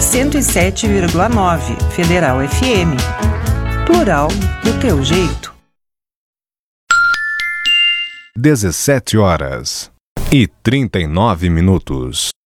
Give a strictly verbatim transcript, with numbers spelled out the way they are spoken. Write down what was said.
cento e sete vírgula nove Federal F M. Plural do teu jeito. dezessete horas e trinta e nove minutos.